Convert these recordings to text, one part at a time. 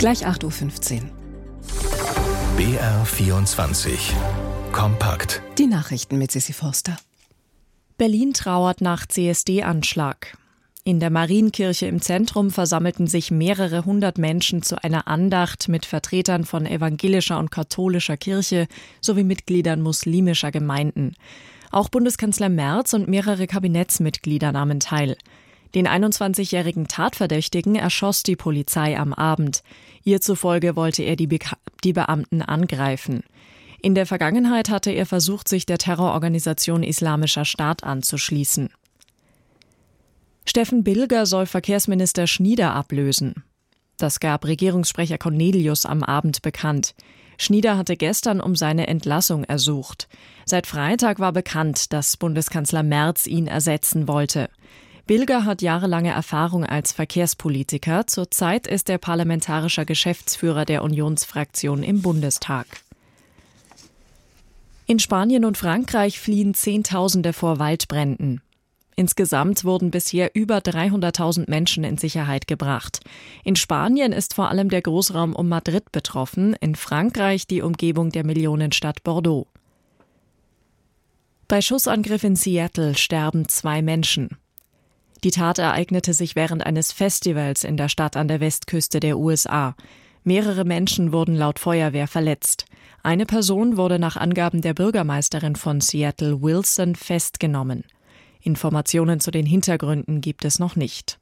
Gleich 8.15 Uhr. BR24 Kompakt. Die Nachrichten mit Sissi Forster. Berlin trauert nach CSD-Anschlag. In der Marienkirche im Zentrum versammelten sich mehrere hundert Menschen zu einer Andacht mit Vertretern von evangelischer und katholischer Kirche sowie Mitgliedern muslimischer Gemeinden. Auch Bundeskanzler Merz und mehrere Kabinettsmitglieder nahmen teil. Den 21-jährigen Tatverdächtigen erschoss die Polizei am Abend. Ihr zufolge wollte er die Beamten angreifen. In der Vergangenheit hatte er versucht, sich der Terrororganisation Islamischer Staat anzuschließen. Steffen Bilger soll Verkehrsminister Schnieder ablösen. Das gab Regierungssprecher Cornelius am Abend bekannt. Schnieder hatte gestern um seine Entlassung ersucht. Seit Freitag war bekannt, dass Bundeskanzler Merz ihn ersetzen wollte. Bilger hat jahrelange Erfahrung als Verkehrspolitiker. Zurzeit ist er parlamentarischer Geschäftsführer der Unionsfraktion im Bundestag. In Spanien und Frankreich fliehen Zehntausende vor Waldbränden. Insgesamt wurden bisher über 300.000 Menschen in Sicherheit gebracht. In Spanien ist vor allem der Großraum um Madrid betroffen, in Frankreich die Umgebung der Millionenstadt Bordeaux. Bei Schussangriff in Seattle sterben 2 Menschen. Die Tat ereignete sich während eines Festivals in der Stadt an der Westküste der USA. Mehrere Menschen wurden laut Feuerwehr verletzt. Eine Person wurde nach Angaben der Bürgermeisterin von Seattle, Wilson, festgenommen. Informationen zu den Hintergründen gibt es noch nicht.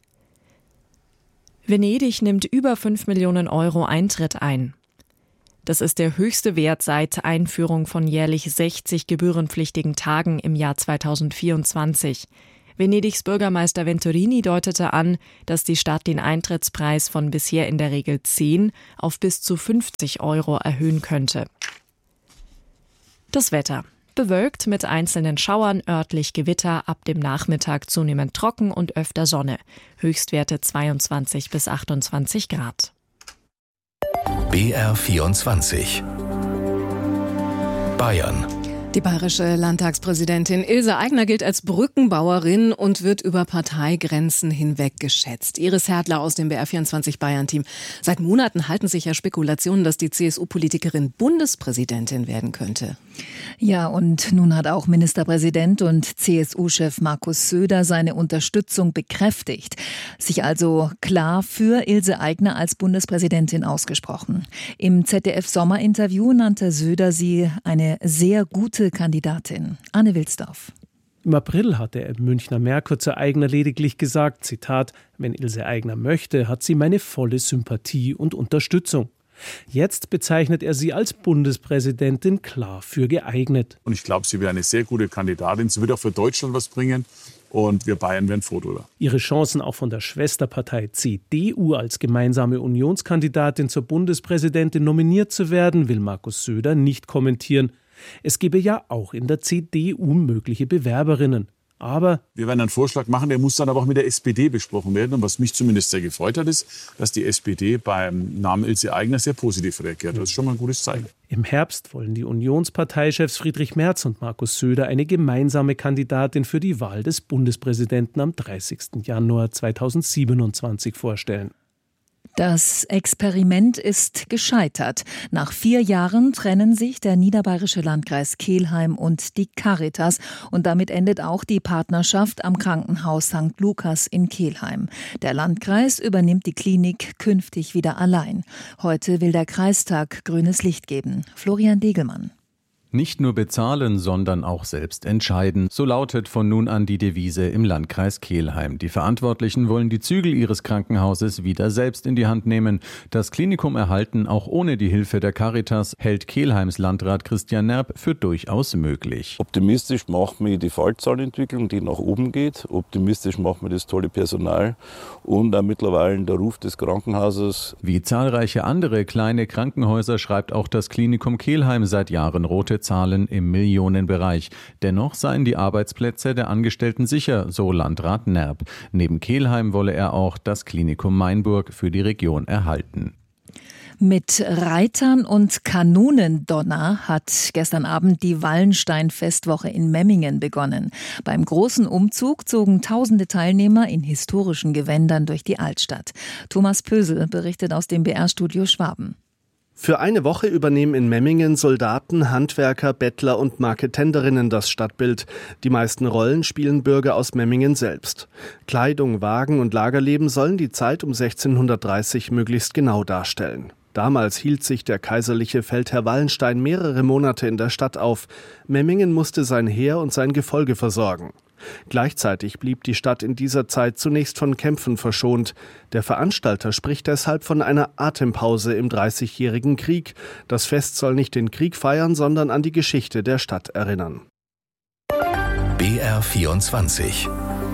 Venedig nimmt über 5 Millionen Euro Eintritt ein. Das ist der höchste Wert seit Einführung von jährlich 60 gebührenpflichtigen Tagen im Jahr 2024. Venedigs Bürgermeister Venturini deutete an, dass die Stadt den Eintrittspreis von bisher in der Regel 10 auf bis zu 50 Euro erhöhen könnte. Das Wetter. Bewölkt mit einzelnen Schauern, örtlich Gewitter, ab dem Nachmittag zunehmend trocken und öfter Sonne. Höchstwerte 22 bis 28 Grad. BR24 Bayern. Die bayerische Landtagspräsidentin Ilse Aigner gilt als Brückenbauerin und wird über Parteigrenzen hinweg geschätzt. Iris Hertler aus dem BR24 Bayern-Team. Seit Monaten halten sich ja Spekulationen, dass die CSU-Politikerin Bundespräsidentin werden könnte. Ja, und nun hat auch Ministerpräsident und CSU-Chef Markus Söder seine Unterstützung bekräftigt. Sich also klar für Ilse Aigner als Bundespräsidentin ausgesprochen. Im ZDF-Sommerinterview nannte Söder sie eine sehr gute Kandidatin. Anne Wilsdorf. Im April hatte er im Münchner Merkur zu Aigner lediglich gesagt, Zitat, wenn Ilse Aigner möchte, hat sie meine volle Sympathie und Unterstützung. Jetzt bezeichnet er sie als Bundespräsidentin klar für geeignet. Und ich glaube, sie wäre eine sehr gute Kandidatin. Sie wird auch für Deutschland was bringen. Und wir Bayern wären froh drüber. Ihre Chancen auch von der Schwesterpartei CDU als gemeinsame Unionskandidatin zur Bundespräsidentin nominiert zu werden, will Markus Söder nicht kommentieren. Es gebe ja auch in der CDU mögliche Bewerberinnen. Aber wir werden einen Vorschlag machen, der muss dann aber auch mit der SPD besprochen werden. Und was mich zumindest sehr gefreut hat, ist, dass die SPD beim Namen Ilse Aigner sehr positiv reagiert. Das ist schon mal ein gutes Zeichen. Im Herbst wollen die Unionsparteichefs Friedrich Merz und Markus Söder eine gemeinsame Kandidatin für die Wahl des Bundespräsidenten am 30. Januar 2027 vorstellen. Das Experiment ist gescheitert. Nach 4 Jahren trennen sich der niederbayerische Landkreis Kelheim und die Caritas. Und damit endet auch die Partnerschaft am Krankenhaus St. Lukas in Kelheim. Der Landkreis übernimmt die Klinik künftig wieder allein. Heute will der Kreistag grünes Licht geben. Florian Degelmann. Nicht nur bezahlen, sondern auch selbst entscheiden. So lautet von nun an die Devise im Landkreis Kelheim. Die Verantwortlichen wollen die Zügel ihres Krankenhauses wieder selbst in die Hand nehmen. Das Klinikum erhalten, auch ohne die Hilfe der Caritas, hält Kelheims Landrat Christian Nerb für durchaus möglich. Optimistisch macht mich die Fallzahlentwicklung, die nach oben geht. Optimistisch macht mir das tolle Personal und auch mittlerweile der Ruf des Krankenhauses. Wie zahlreiche andere kleine Krankenhäuser schreibt auch das Klinikum Kelheim seit Jahren rote Zahlen im Millionenbereich. Dennoch seien die Arbeitsplätze der Angestellten sicher, so Landrat Nerb. Neben Kelheim wolle er auch das Klinikum Mainburg für die Region erhalten. Mit Reitern und Kanonendonner hat gestern Abend die Wallenstein-Festwoche in Memmingen begonnen. Beim großen Umzug zogen tausende Teilnehmer in historischen Gewändern durch die Altstadt. Thomas Pösel berichtet aus dem BR-Studio Schwaben. Für eine Woche übernehmen in Memmingen Soldaten, Handwerker, Bettler und Marketenderinnen das Stadtbild. Die meisten Rollen spielen Bürger aus Memmingen selbst. Kleidung, Wagen und Lagerleben sollen die Zeit um 1630 möglichst genau darstellen. Damals hielt sich der kaiserliche Feldherr Wallenstein mehrere Monate in der Stadt auf. Memmingen musste sein Heer und sein Gefolge versorgen. Gleichzeitig blieb die Stadt in dieser Zeit zunächst von Kämpfen verschont. Der Veranstalter spricht deshalb von einer Atempause im 30-jährigen Krieg. Das Fest soll nicht den Krieg feiern, sondern an die Geschichte der Stadt erinnern. BR24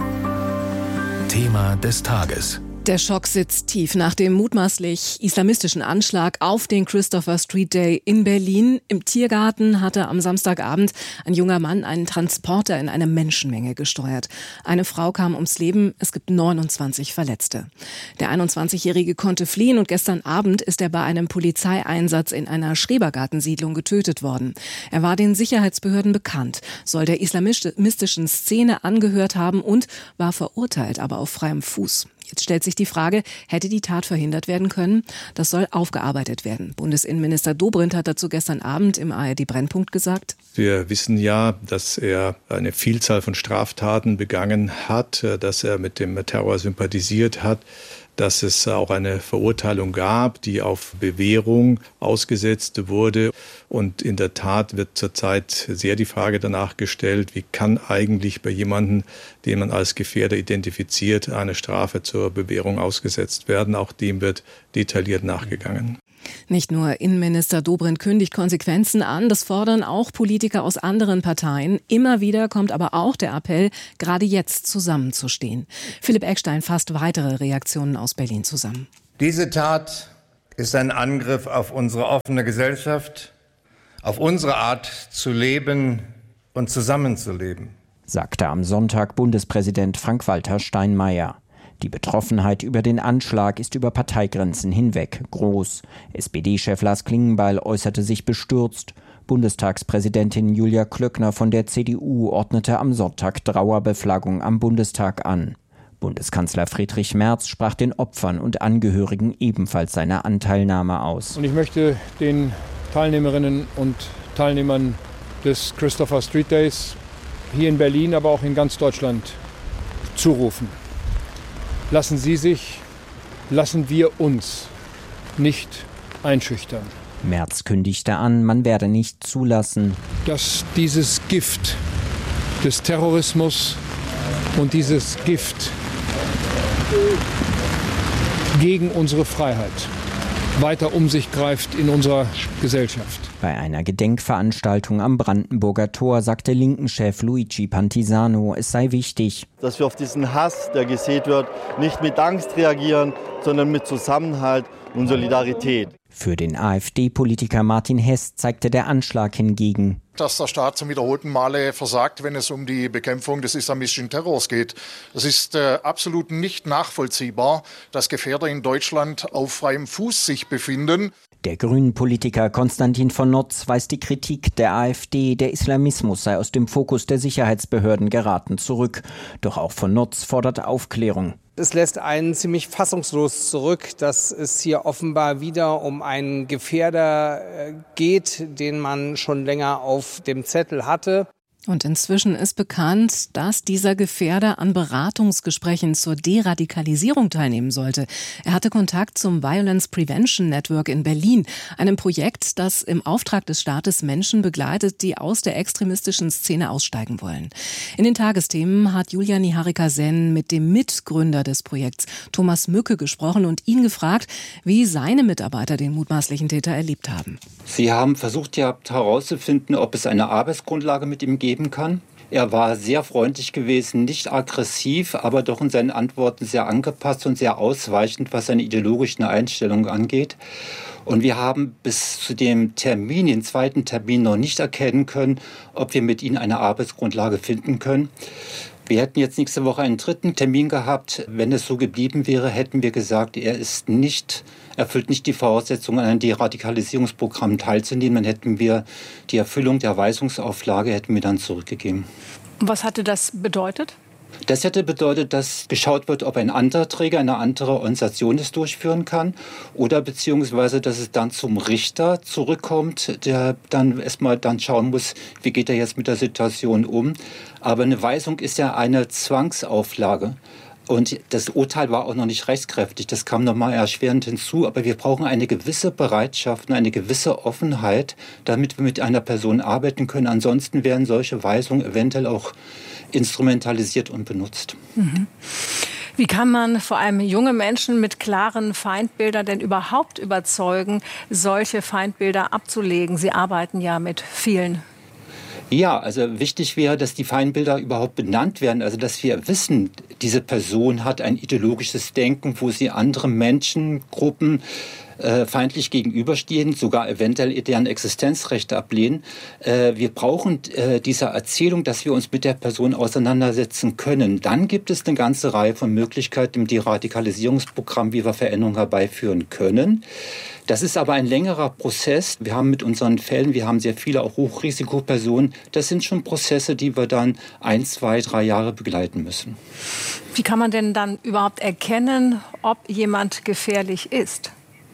Thema des Tages. Der Schock sitzt tief nach dem mutmaßlich islamistischen Anschlag auf den Christopher Street Day in Berlin. Im Tiergarten hatte am Samstagabend ein junger Mann einen Transporter in eine Menschenmenge gesteuert. Eine Frau kam ums Leben, es gibt 29 Verletzte. Der 21-Jährige konnte fliehen und gestern Abend ist er bei einem Polizeieinsatz in einer Schrebergartensiedlung getötet worden. Er war den Sicherheitsbehörden bekannt, soll der islamistischen Szene angehört haben und war verurteilt, aber auf freiem Fuß. Jetzt stellt sich die Frage, hätte die Tat verhindert werden können? Das soll aufgearbeitet werden. Bundesinnenminister Dobrindt hat dazu gestern Abend im ARD-Brennpunkt gesagt. Wir wissen ja, dass er eine Vielzahl von Straftaten begangen hat, dass er mit dem Terror sympathisiert hat, dass es auch eine Verurteilung gab, die auf Bewährung ausgesetzt wurde. Und in der Tat wird zurzeit sehr die Frage danach gestellt, wie kann eigentlich bei jemandem, den man als Gefährder identifiziert, eine Strafe zur Bewährung ausgesetzt werden. Auch dem wird detailliert nachgegangen. Nicht nur Innenminister Dobrindt kündigt Konsequenzen an, das fordern auch Politiker aus anderen Parteien. Immer wieder kommt aber auch der Appell, gerade jetzt zusammenzustehen. Philipp Eckstein fasst weitere Reaktionen aus Berlin zusammen. Diese Tat ist ein Angriff auf unsere offene Gesellschaft, auf unsere Art zu leben und zusammenzuleben, sagte am Sonntag Bundespräsident Frank-Walter Steinmeier. Die Betroffenheit über den Anschlag ist über Parteigrenzen hinweg groß. SPD-Chef Lars Klingbeil äußerte sich bestürzt. Bundestagspräsidentin Julia Klöckner von der CDU ordnete am Sonntag Trauerbeflaggung am Bundestag an. Bundeskanzler Friedrich Merz sprach den Opfern und Angehörigen ebenfalls seine Anteilnahme aus. Und ich möchte den Teilnehmerinnen und Teilnehmern des Christopher Street Days hier in Berlin, aber auch in ganz Deutschland zurufen. Lassen wir uns nicht einschüchtern. Merz kündigte an, man werde nicht zulassen, dass dieses Gift des Terrorismus und dieses Gift gegen unsere Freiheit weiter um sich greift in unserer Gesellschaft. Bei einer Gedenkveranstaltung am Brandenburger Tor sagte Linken-Chef Luigi Pantisano, es sei wichtig, dass wir auf diesen Hass, der gesät wird, nicht mit Angst reagieren, sondern mit Zusammenhalt und Solidarität. Für den AfD-Politiker Martin Hess zeigte der Anschlag hingegen, dass der Staat zum wiederholten Male versagt, wenn es um die Bekämpfung des islamistischen Terrors geht. Es ist absolut nicht nachvollziehbar, dass Gefährder in Deutschland auf freiem Fuß sich befinden. Der Grünen-Politiker Konstantin von Notz weist die Kritik der AfD, der Islamismus sei aus dem Fokus der Sicherheitsbehörden geraten, zurück. Doch auch von Notz fordert Aufklärung. Es lässt einen ziemlich fassungslos zurück, dass es hier offenbar wieder um einen Gefährder geht, den man schon länger auf dem Zettel hatte. Und inzwischen ist bekannt, dass dieser Gefährder an Beratungsgesprächen zur Deradikalisierung teilnehmen sollte. Er hatte Kontakt zum Violence Prevention Network in Berlin, einem Projekt, das im Auftrag des Staates Menschen begleitet, die aus der extremistischen Szene aussteigen wollen. In den Tagesthemen hat Julia Niharika-Sen mit dem Mitgründer des Projekts, Thomas Mücke, gesprochen und ihn gefragt, wie seine Mitarbeiter den mutmaßlichen Täter erlebt haben. Sie haben versucht herauszufinden, ob es eine Arbeitsgrundlage mit ihm geben kann. Er war sehr freundlich gewesen, nicht aggressiv, aber doch in seinen Antworten sehr angepasst und sehr ausweichend, was seine ideologischen Einstellungen angeht. Und wir haben bis zu dem Termin, den zweiten Termin, noch nicht erkennen können, ob wir mit ihm eine Arbeitsgrundlage finden können. Wir hätten jetzt nächste Woche einen dritten Termin gehabt. Wenn es so geblieben wäre, hätten wir gesagt, er erfüllt nicht die Voraussetzungen, an einem Deradikalisierungsprogramm teilzunehmen. Dann hätten wir die Erfüllung der Weisungsauflage dann zurückgegeben. Und was hatte das bedeutet? Das hätte bedeutet, dass geschaut wird, ob ein anderer Träger, eine andere Organisation es durchführen kann oder beziehungsweise, dass es dann zum Richter zurückkommt, der dann erstmal schauen muss, wie geht er jetzt mit der Situation um. Aber eine Weisung ist ja eine Zwangsauflage. Und das Urteil war auch noch nicht rechtskräftig, das kam nochmal erschwerend hinzu. Aber wir brauchen eine gewisse Bereitschaft und eine gewisse Offenheit, damit wir mit einer Person arbeiten können. Ansonsten werden solche Weisungen eventuell auch instrumentalisiert und benutzt. Mhm. Wie kann man vor allem junge Menschen mit klaren Feindbildern denn überhaupt überzeugen, solche Feindbilder abzulegen? Sie arbeiten ja mit vielen. Ja, also wichtig wäre, dass die Feindbilder überhaupt benannt werden. Also dass wir wissen, diese Person hat ein ideologisches Denken, wo sie andere Menschengruppen feindlich gegenüberstehen, sogar eventuell deren Existenzrechte ablehnen. Wir brauchen diese Erzählung, dass wir uns mit der Person auseinandersetzen können. Dann gibt es eine ganze Reihe von Möglichkeiten im Deradikalisierungsprogramm, wie wir Veränderungen herbeiführen können. Das ist aber ein längerer Prozess. Wir haben mit unseren Fällen, wir haben sehr viele auch Hochrisikopersonen. Das sind schon Prozesse, die wir dann 1, 2, 3 Jahre begleiten müssen. Wie kann man denn dann überhaupt erkennen, ob jemand gefährlich ist?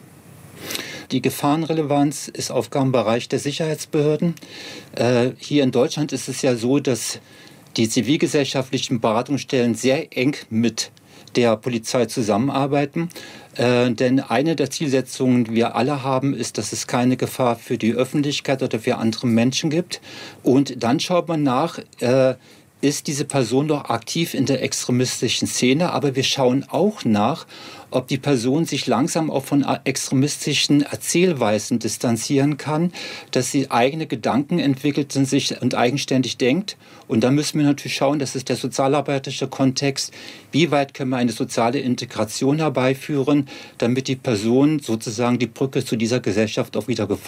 Die Gefahrenrelevanz ist Aufgabenbereich der Sicherheitsbehörden. Hier in Deutschland ist es ja so, dass die zivilgesellschaftlichen Beratungsstellen sehr eng mit der Polizei zusammenarbeiten. Denn eine der Zielsetzungen, die wir alle haben, ist, dass es keine Gefahr für die Öffentlichkeit oder für andere Menschen gibt. Und dann schaut man nach, ist diese Person noch aktiv in der extremistischen Szene? Aber wir schauen auch nach, ob die Person sich langsam auch von extremistischen Erzählweisen distanzieren kann, dass sie eigene Gedanken entwickelt und eigenständig denkt. Und da müssen wir natürlich schauen, das ist der sozialarbeiterische Kontext, wie weit können wir eine soziale Integration herbeiführen, damit die Person sozusagen die Brücke zu dieser Gesellschaft auch wieder gefunden